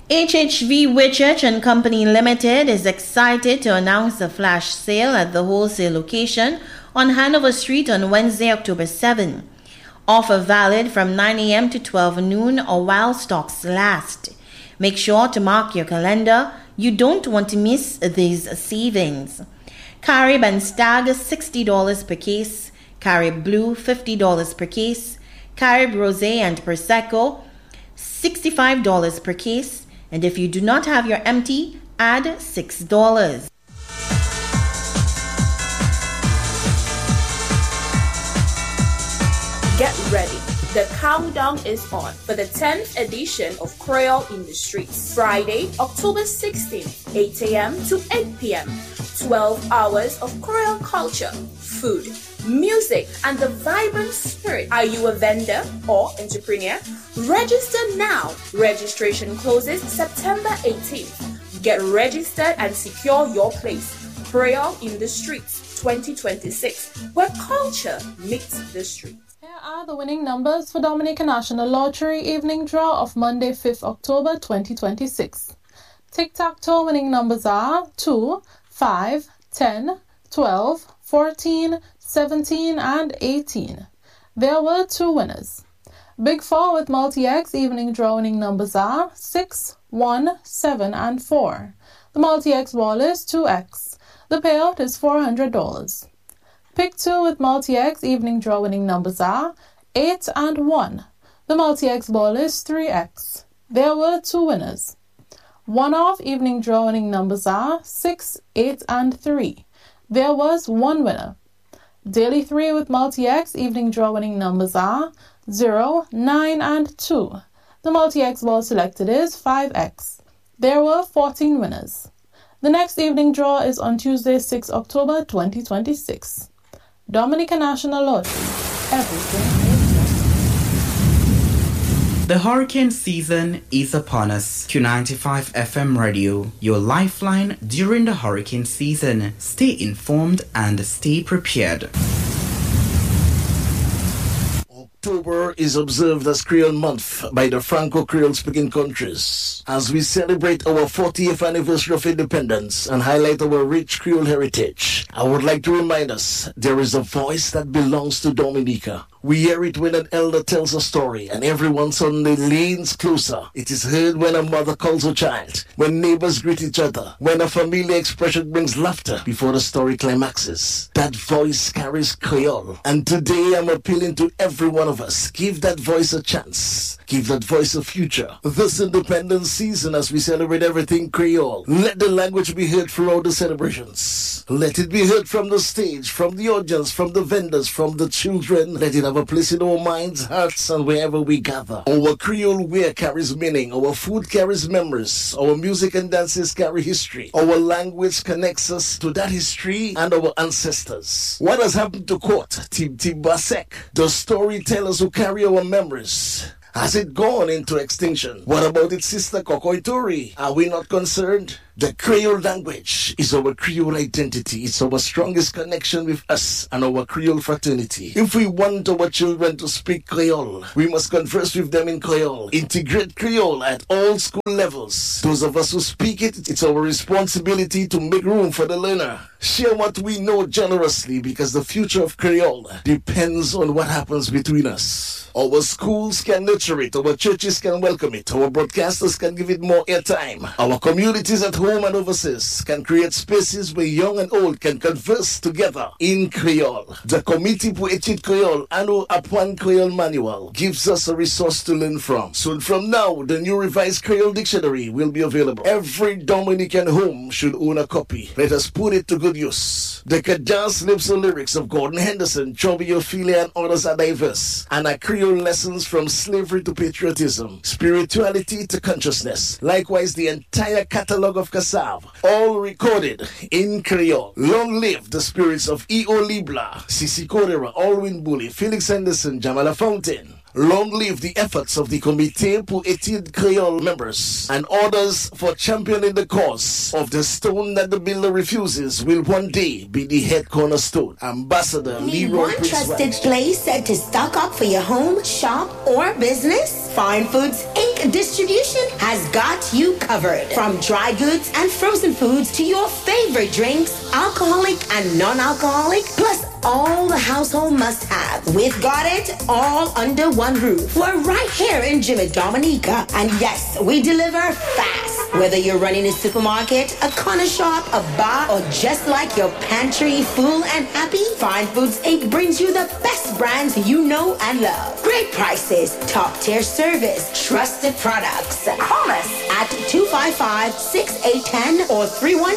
HHV Whitchurch and Company Limited is excited to announce a flash sale at the wholesale location on Hanover Street on Wednesday, October 7. Offer valid from 9 a.m. to 12 noon or while stocks last. Make sure to mark your calendar. You don't want to miss these savings. Carib and Stag $60 per case. Carib Blue $50 per case. Carib Rosé and Prosecco $65 per case. And if you do not have your empty, add $6. Get ready. The countdown is on for the 10th edition of Creole in the Streets. Friday, October 16th, 8 a.m. to 8 p.m. 12 hours of Creole culture, food, music, and the vibrant spirit. Are you a vendor or entrepreneur? Register now. Registration closes September 18th. Get registered and secure your place. Creole in the Streets 2026, where culture meets the street. Here are the winning numbers for Dominica National Lottery evening draw of Monday, 5th October 2026. Tic-tac-toe winning numbers are 2, 5, 10, 12, 14, 17, and 18. There were 2 winners. Big 4 with multi-X evening draw winning numbers are 6, 1, 7, and 4. The multi-X ball is 2X. The payout is $400. Pick 2 with multi-X evening draw winning numbers are 8 and 1. The multi-X ball is 3X. There were 2 winners. One-off evening draw winning numbers are 6, 8, and 3. There was 1 winner. Daily 3 with multi-X evening draw winning numbers are 0, 9, and 2. The multi-X ball selected is 5X. There were 14 winners. The next evening draw is on Tuesday, 6 October 2026. Dominica National Lottery. Everything is possible. The hurricane season is upon us. Q95 FM Radio, your lifeline during the hurricane season. Stay informed and stay prepared. October is observed as Creole Month by the Franco-Creole speaking countries as we celebrate our 40th anniversary of independence and highlight our rich Creole heritage. I would like to remind us there is a voice that belongs to Dominica. We hear it when an elder tells a story and everyone suddenly leans closer. It is heard when a mother calls her child, when neighbors greet each other, when a familiar expression brings laughter before the story climaxes. That voice carries Creole. And today I'm appealing to every one of us. Give that voice a chance. Give that voice a future. This independence season as we celebrate everything Creole, let the language be heard throughout the celebrations. Let it be heard from the stage, from the audience, from the vendors, from the children. Let it have a place in our minds, hearts, and wherever we gather. Our Creole wear carries meaning. Our food carries memories. Our music and dances carry history. Our language connects us to that history and our ancestors. What has happened to Court Tib Basek, the storytellers who carry our memories? Has it gone into extinction? What about its sister Kokoitori? Are we not concerned? The Creole language is our Creole identity. It's our strongest connection with us and our Creole fraternity. If we want our children to speak Creole, we must converse with them in Creole. Integrate Creole at all school levels. Those of us who speak it, it's our responsibility to make room for the learner. Share what we know generously because the future of Creole depends on what happens between us. Our schools can nurture it. Our churches can welcome it. Our broadcasters can give it more airtime. Our communities at home and overseas can create spaces where young and old can converse together in Creole. The Committee pour Études Creole Anno Apprendre Creole Manual gives us a resource to learn from. Soon from now, the new revised Creole dictionary will be available. Every Dominican home should own a copy. Let us put it to good use. The Kajas lips and lyrics of Gordon Henderson, Chubby Ophelia, and others are diverse and are Creole lessons from slavery to patriotism, spirituality to consciousness. Likewise, the entire catalog of Kassav, all recorded in Creole. Long live the spirits of E.O. Libla, Sisi Kodera, Alwyn Bully, Felix Henderson, Jamala Fountain. Long live the efforts of the Comité pour Études Creole members and others for championing the cause of the stone that the builder refuses will one day be the head cornerstone. Ambassador Need Leroy one trusted place to stock up for your home, shop, or business? Fine Foods Inc. Ink Distribution has got you covered. From dry goods and frozen foods to your favorite drinks, alcoholic and non-alcoholic, plus all the household must-have. We've got it all under one roof. We're right here in Jimmy Dominica. And yes, we deliver fast. Whether you're running a supermarket, a corner shop, a bar, or just like your pantry full and happy, Fine Foods Inc. brings you the best brands you know and love. Great prices, top-tier service, trusted products. Call us at 255-6810 or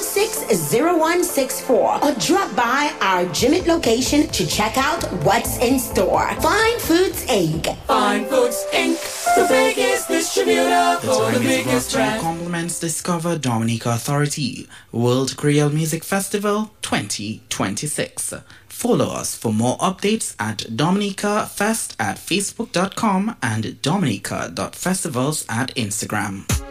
316-0164 or drop by our Jimmy location to check out what's in store. Fine Foods Inc. Fine Foods Inc. The biggest distributor for the biggest brand. Compliments Discover Dominica Authority World Creole Music Festival 2026. Follow us for more updates at Dominica Fest at Facebook.com and Dominica.festivals at Instagram.